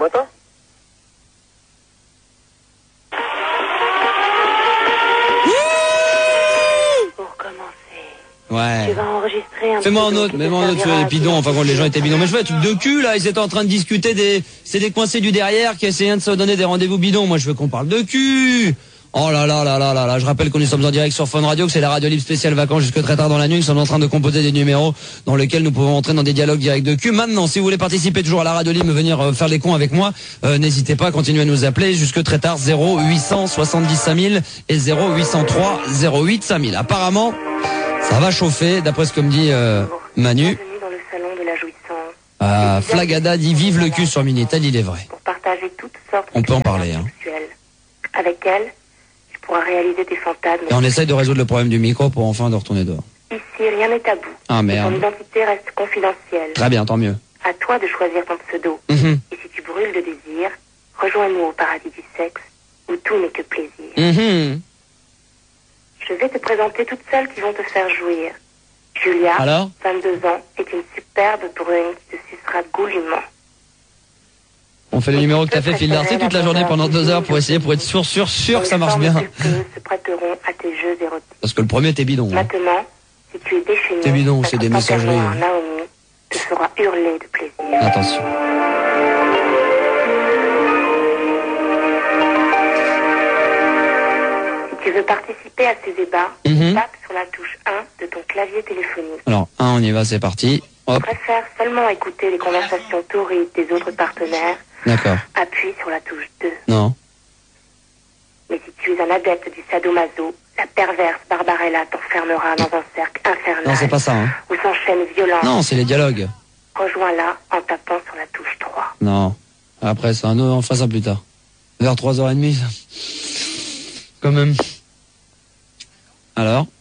matin. Pour commencer, Ouais. tu vas enregistrer un Fais-moi un pseudo autre, qui mets-moi te un autre sur servira les bidons, à enfin quand les gens étaient bidons. Mais je vois un truc de cul là, ils étaient en train de discuter c'est des coincés du derrière qui essayaient de se donner des rendez-vous bidons. Moi je veux qu'on parle de cul. Oh là là là là là là, je rappelle que nous sommes en direct sur Fun Radio, que c'est la radio libre spéciale vacances jusque très tard dans la nuit. Nous sommes en train de composer des numéros dans lesquels nous pouvons entrer dans des dialogues directs de cul. Maintenant, si vous voulez participer toujours à la radio libre, venir faire les cons avec moi, n'hésitez pas à continuer à nous appeler jusque très tard, 0870 5000 et 0803 08 5000. Apparemment, ça va chauffer, d'après ce que me dit Manu. Bienvenue dans le salon de la jouissance. Flagada dit vive le cul sur Minitel, il est vrai. Pour partager toutes sortes On peut en parler, hein. sexuelles. Avec elle, tu pourras réaliser tes fantasmes. Et on essaye de résoudre le problème du micro pour enfin de retourner dehors. Ici, rien n'est tabou. Ah merde. Ton identité reste confidentielle. Très bien, tant mieux. À toi de choisir ton pseudo. Mhm. Et si tu brûles de désir, rejoins-nous au paradis du sexe, où tout n'est que plaisir. Mhm. Je vais te présenter toutes celles qui vont te faire jouir. Julia, Alors 22 ans, est une superbe brune qui te sucera goulûment. On fait le numéro que t'as fait, Phil Darcy, toute la journée pendant 2 heures pour essayer, pour être sûr que ça marche bien. Les se prêteront à tes jeux érotiques. Parce que le premier était bidon. Hein. Maintenant, si tu es déchaîné, T'es bidon, ta c'est des compagnon messageries. Naomi te fera hurler de plaisir. Attention. Si tu veux participer à ces débats, Mhm. tape sur la touche 1 de ton clavier téléphonique. Alors, on y va, c'est parti. Hop, Préfère seulement écouter les conversations torrides des autres partenaires. d'accord. Appuie sur la touche 2. Non. Mais si tu es un adepte du sadomaso, la perverse Barbarella t'enfermera dans un cercle infernal. Non, c'est pas ça. Hein. Où s'enchaînent violences. Non, c'est les dialogues. Rejoins-la en tapant sur la touche 3. Non. Après, ça, on fera ça plus tard. Vers 3h30, ça. Quand même. Alors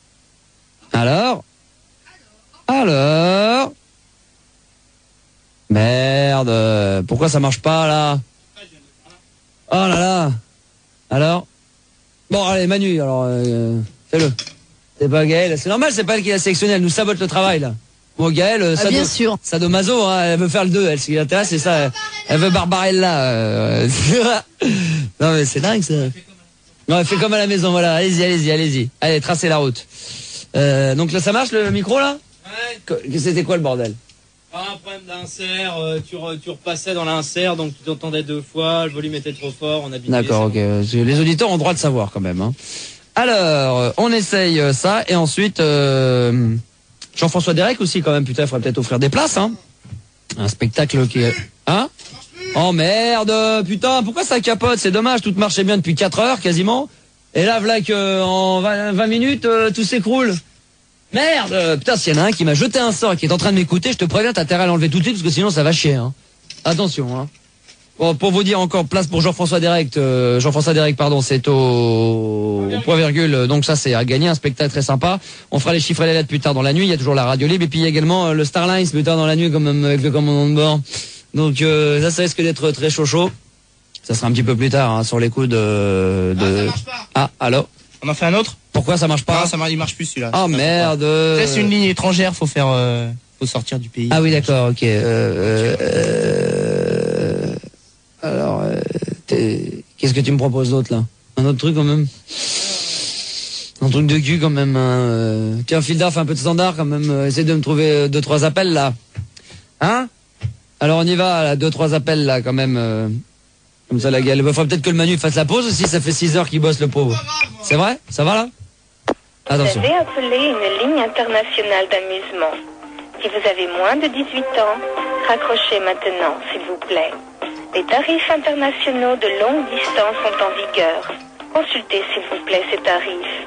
Merde, pourquoi ça marche pas, là? Oh là là. Alors? Bon, allez, Manu, alors, fais-le. C'est pas Gaël, c'est normal, c'est pas elle qui l'a sélectionné, elle nous sabote le travail, là. Bon, Gaël, bien sûr. sadomaso, hein, elle veut faire le 2, elle, ce qui l'intéresse, c'est ça, elle veut Barbarella. Non, mais c'est dingue, ça. Non, elle fait comme à la maison, voilà, allez-y. Allez, tracez la route. Donc là, ça marche, le micro, là? Ouais. C'était quoi, le bordel? Un problème d'insert, tu repassais dans l'insert, donc tu t'entendais 2 fois, le volume était trop fort, on a bidé. D'accord, ok. Les auditeurs ont le droit de savoir, quand même, hein. Alors, on essaye ça, et ensuite, Jean-François Derek aussi, quand même, putain, il faudrait peut-être offrir des places, hein. Un spectacle qui est... Hein? Oh merde, putain, pourquoi ça capote? C'est dommage, tout marchait bien depuis 4 heures, quasiment. Et là, voilà que en 20 minutes, tout s'écroule. Merde, putain, s'il y en a un qui m'a jeté un sort et qui est en train de m'écouter, je te préviens, t'as intérêt à l'enlever tout de suite, parce que sinon ça va chier, hein. Attention, hein. Bon, pour vous dire encore, place pour Jean-François Derek, c'est au point virgule, donc ça c'est à gagner, un spectacle très sympa. On fera les chiffres et les lettres plus tard dans la nuit, il y a toujours la radio libre, et puis il y a également le Starlines plus tard dans la nuit, quand même, avec le commandant de bord. Donc ça risque d'être très chaud. Ça sera un petit peu plus tard, hein, sur les coups de... Ah, ça marche pas. Ah, allô? On en fait un autre? Pourquoi ça marche pas? Non, il marche plus celui-là. Oh merde. C'est une ligne étrangère, faut sortir du pays. Ah oui, d'accord, ok. Alors, qu'est-ce que tu me proposes d'autre, là? Un autre truc, quand même? Un truc de cul, quand même, hein. Tiens, Filda, fais un peu de standard, quand même. Essaye de me trouver 2-3 appels, là. Hein? Alors, on y va, là, 2-3 appels, là, quand même. Comme ça, la gueule. Il faudrait peut-être que le Manu fasse la pause aussi, ça fait 6 heures qu'il bosse, le pauvre. C'est vrai? Ça va, là? Attention. Vous avez appelé une ligne internationale d'amusement. Si vous avez moins de 18 ans, raccrochez maintenant, s'il vous plaît. Les tarifs internationaux de longue distance sont en vigueur. Consultez, s'il vous plaît, ces tarifs.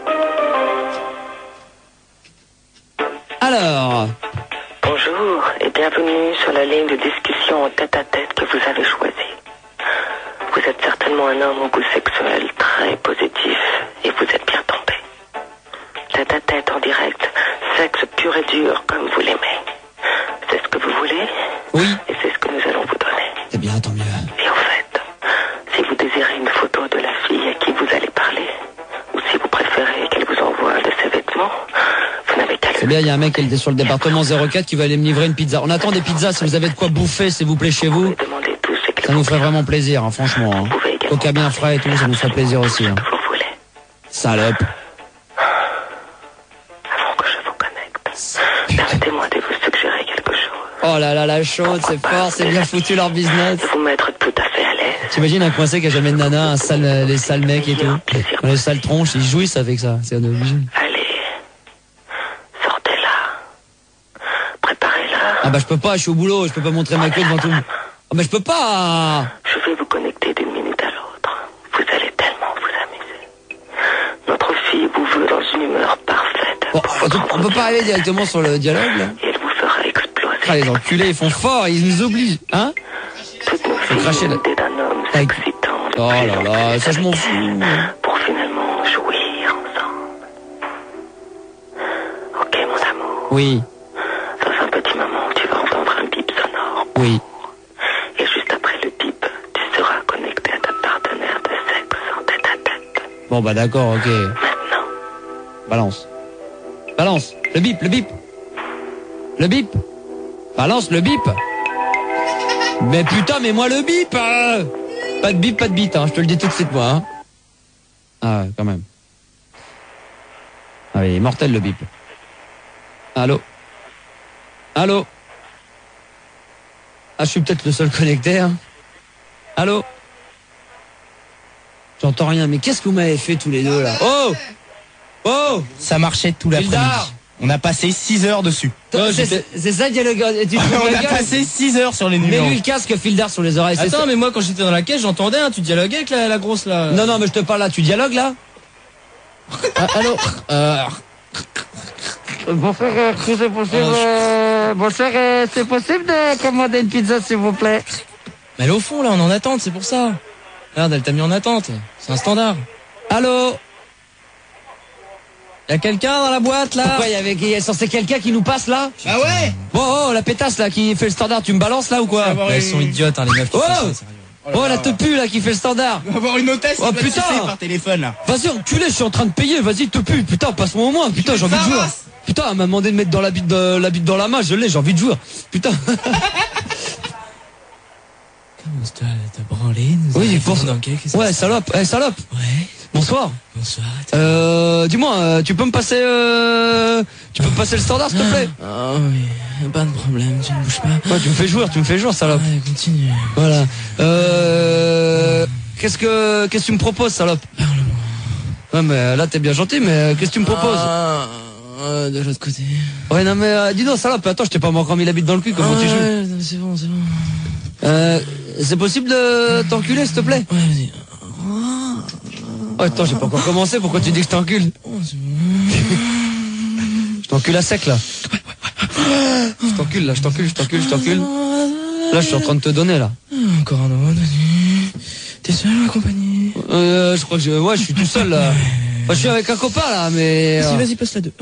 Alors, Bonjour et bienvenue sur la ligne de discussion en tête-à-tête que vous avez choisie. Vous êtes certainement un homme au goût sexuel très positif et vous êtes bien tombé. Tête-à-tête en direct, sexe pur et dur comme vous l'aimez. C'est ce que vous voulez? oui, Et c'est ce que nous allons vous donner. c'est bien, tant mieux. Et en fait, si vous désirez une photo de la fille à qui vous allez parler, ou si vous préférez qu'elle vous envoie de ses vêtements, vous n'avez qu'à le C'est bien, il y a un mec qui était sur le département 04 qui va aller me livrer une pizza. On attend des pizzas, si vous avez de quoi bouffer, s'il vous plaît, chez vous. demandez tout ce que Ça nous ferait vraiment plaisir, hein, franchement. Hein. Coca bien frais et tout, ça nous ferait plaisir aussi. Hein. Vous voulez. Salope. Avant que je vous connecte, permettez-moi de vous suggérer quelque chose. Oh là là, la chaude, c'est fort, c'est bien foutu leur business. De vous mettre tout à fait à l'aise. T'imagines un coincé qui a jamais de nana, les sales mecs et tout. Dans les sales tronches, ils jouissent avec ça, c'est obligé. Allez, sortez-la. Préparez-la. Ah bah je peux pas, je suis au boulot, je peux pas montrer ma queue devant tout le monde. Ah bah je peux pas. Je vais vous connecter d'une minute à l'autre. Vous allez tellement vous amuser. Notre fille vous veut dans une humeur parfaite. Bon, on peut pas arriver directement sur le dialogue là. Et elle vous fera exploser. Ah les enculés, ils font fort, ils nous obligent, hein. Toutes nos Faut cracher là. l'idée d'un homme Avec- excitant. Oh là là, ça je m'en fous. Pour finalement jouir ensemble. Ok mon amour. Oui, Dans un petit moment, tu vas entendre un bip sonore. oui. Et juste après le bip, tu seras connecté à ta partenaire de sexe en tête à tête. Bon bah d'accord, ok. Maintenant, Balance. Balance. Le bip, le bip. Le bip. Balance le bip. Mais putain, mais moi le bip. Pas de bip, pas de bite, hein. Je te le dis tout de suite moi. Hein. Ah ouais, quand même. Ah oui, mortel le bip. Allô. Allô. Ah, je suis peut-être le seul connecté. Hein. Allô. J'entends rien, mais qu'est-ce que vous m'avez fait tous les deux là? Oh. Oh. Ça marchait tout l'après-midi. Gildard. On a passé 6 heures dessus. C'est ça, dialogue. Tu te fous de On la a gueule. passé 6 heures sur les Mais numéros. lui le casque fil d'art sur les oreilles. c'est Attends, ça. mais moi quand j'étais dans la caisse, j'entendais, hein, tu dialoguais avec la grosse là. Non, non, mais je te parle là. Tu dialogues là? Allô. Bonsoir, c'est possible. Bonsoir, c'est possible de commander une pizza s'il vous plaît? Mais elle est au fond là, on est en attente, c'est pour ça. Regarde, elle t'a mis en attente. C'est un standard. Allô. Y'a quelqu'un dans la boîte là? Pourquoi il y a censé quelqu'un qui nous passe là? Ah ouais? Bon, oh, la pétasse là qui fait le standard, tu me balances là ou quoi? Elles sont idiotes, hein, les meufs qui Oh. font ça, sérieux. Oh, la tepu là qui fait le standard. On va avoir une hôtesse Oh, qui va te putain. sucer par téléphone là. Vas-y, enculé, je suis en train de payer. Vas-y, tepu. Putain, passe-moi au moins. Putain, j'ai envie de jouer. Sarras. Putain, elle m'a demandé de mettre dans la bite dans la main. Je l'ai, j'ai envie de jouer. Putain. T'as branlé, nous Oui, avons pour- fait dans quel- qu'est-ce que Ouais, c'est salope. Salope. Ouais, Bonsoir. bonsoir. Dis-moi, tu peux me passer le standard, s'il te plaît? Ah oui, pas de problème, tu ne bouges pas. Ouais, tu me fais jouer, salope. Ouais, continue. Voilà. Qu'est-ce que tu me proposes, salope? Ouais, mais là, t'es bien gentil, mais qu'est-ce que tu me proposes? De l'autre côté. Ouais, non, mais dis donc, salope, attends, je t'ai pas encore mis la bite dans le cul, comment tu joues? Ouais, non, c'est bon, c'est bon. C'est possible de t'enculer, s'il te plaît? Ouais, vas-y. Oh, attends, j'ai pas encore commencé, pourquoi tu dis que je t'encule? Oh, c'est bon. Je t'encule à sec, là. Je t'encule, là, je t'encule. Là, je suis en train de te donner, là. Encore un autre, vas-y. T'es seul ou accompagné? Je crois que je suis tout seul, là. Enfin, je suis avec un copain, là, mais... Vas-y, vas-y, passe la 2.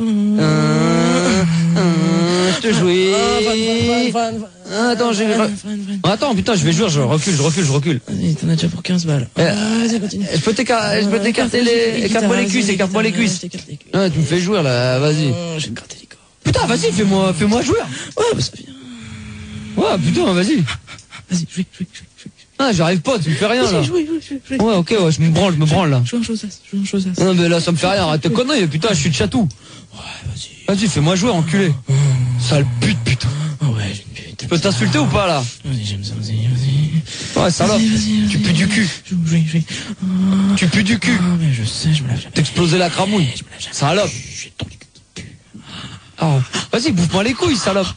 Je te jouis. Attends, Attends, putain, je vais jouer, je recule. Vas-y, t'en as déjà pour 15 balles. Vas-y, continue. Je peux t'écarter écarte-moi les cuisses, écarte-moi les cuisses. Ouais, tu me fais jouer, là, vas-y. Je vais te gratter les corps. Putain, vas-y, fais-moi jouer. Ouais, bah ça vient. Ouais, putain, vas-y. Vas-y, jouez. Ah, j'arrive pas, tu me fais rien, là. Vas-y, jouez. Ouais, ok, ouais, je me branle, là. Joue un chose-as. Non, mais là, ça me fait rien, arrête de conneries, putain, je suis de chatou. Ouais, vas-y. Vas-y, fais-moi jouer, enculé. Sale pute, putain. Oh ouais, j'ai une pute. Je peux t'insulter ou pas, là? Vas-y, j'aime ça, vas-y. Ouais, salope. Vas-y. Tu pues du cul. Joue. Tu pues du cul. Ah, mais je sais, je me lave jamais. T'explosais la cramouille. Je me lave jamais. Salope. J'ai ton cul qui pue. Oh. Vas-y, bouffe-moi les couilles, salope.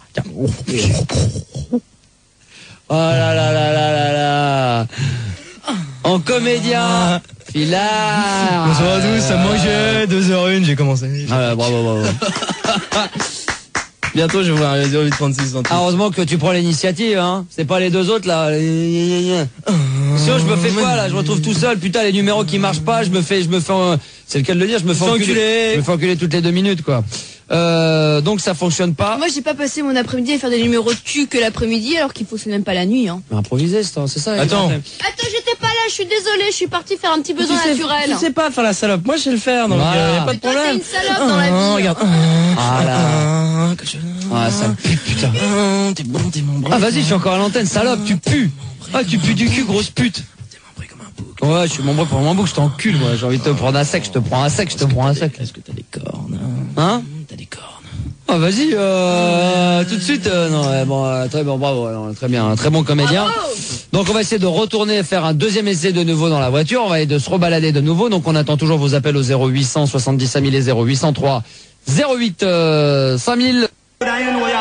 Oh là là là là là là. En comédien. Filard. Bonsoir à tous, ça me manquait, 2h01, j'ai commencé. Ah, bravo. Bientôt, je vais voir un 0,836 centimes. Ah, heureusement que tu prends l'initiative, hein. C'est pas les deux autres, là. Sinon, je me fais quoi, là? Je me retrouve tout seul. Putain, les numéros qui marchent pas, c'est le cas de le dire, je me fais enculer. Je me fais enculer toutes les 2 minutes, quoi. Donc ça fonctionne pas. Moi, j'ai pas passé mon après-midi à faire des numéros de cul que l'après-midi, alors qu'il fonctionne même pas la nuit, hein. Improviser, c'est ça. Attends. Attends, j'étais pas là, je suis désolée, je suis partie faire un petit besoin naturel. Tu sais pas faire la salope, moi je sais le faire, donc Voilà. y a pas de Toi, t'es problème. une salope dans la vie. Regarde. Ah là. Que je- Ah, ça pue, putain. T'es bon, t'es mon bras. Ah, vas-y, je suis encore à l'antenne, salope, tu pues. Ah, tu pues du cul, grosse pute. Ouais, je suis membré pour un bouc, je t'encule, moi. J'ai envie de te prendre un sec, je te prends un sec, je te prends un sec. Est-ce que t'as des cornes? Hein? T'as des cornes. Ah, vas-y, tout de suite. Non, ouais, bon, très bon, bravo, non, très bien, un très bon comédien. Donc on va essayer de retourner faire un deuxième essai de nouveau dans la voiture. On va essayer de se rebalader de nouveau. Donc on attend toujours vos appels au 0800 70 5000 et 0803 08 5000.